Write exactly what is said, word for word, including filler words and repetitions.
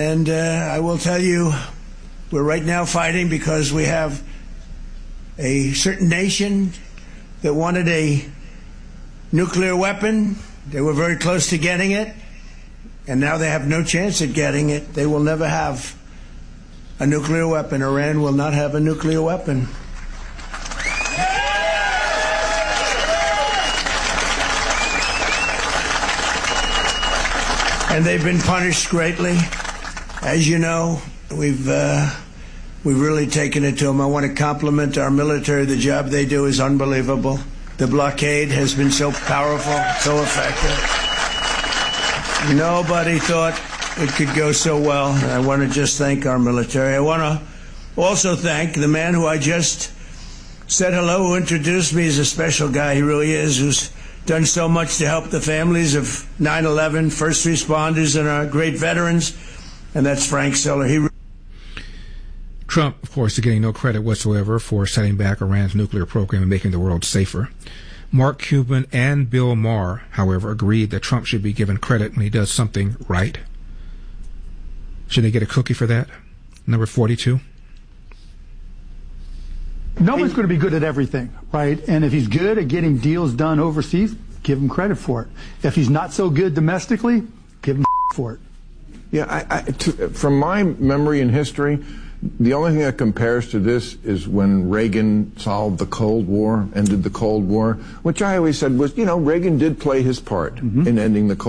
And uh, I will tell you, we're right now fighting because we have a certain nation that wanted a nuclear weapon. They were very close to getting it, and now they have no chance at getting it. They will never have a nuclear weapon. Iran will not have a nuclear weapon. And they've been punished greatly. As you know, we've uh, we've really taken it to them. I want to compliment our military. The job they do is unbelievable. The blockade has been so powerful, so effective. Nobody thought it could go so well. I want to just thank our military. I want to also thank the man who I just said hello, who introduced me. He's a special guy. He really is, who's done so much to help the families of nine eleven, first responders, and our great veterans, and that's Frank Siller. He Trump, of course, is getting no credit whatsoever for setting back Iran's nuclear program and making the world safer. Mark Cuban and Bill Maher, however, agreed that Trump should be given credit when he does something right. Should they get a cookie for that? Number forty-two. No one's going to be good at everything, right? And if he's good at getting deals done overseas, give him credit for it. If he's not so good domestically, give him for it. Yeah, I, I, to, from my memory and history, the only thing that compares to this is when Reagan solved the Cold War, ended the Cold War, which I always said was, you know, Reagan did play his part mm-hmm. in ending the Cold War.